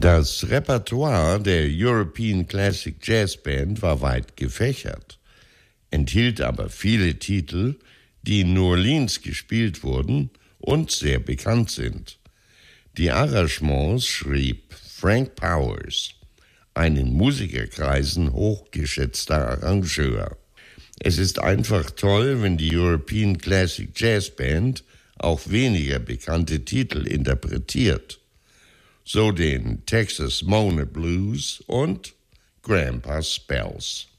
Das Repertoire der European Classic Jazz Band war weit gefächert, enthielt aber viele Titel, die in New Orleans gespielt wurden und sehr bekannt sind. Die Arrangements schrieb Frank Powers, ein in Musikerkreisen hochgeschätzter Arrangeur. Es ist einfach toll, wenn die European Classic Jazz Band auch weniger bekannte Titel interpretiert, so den Texas Mona Blues und Grandpa Spells.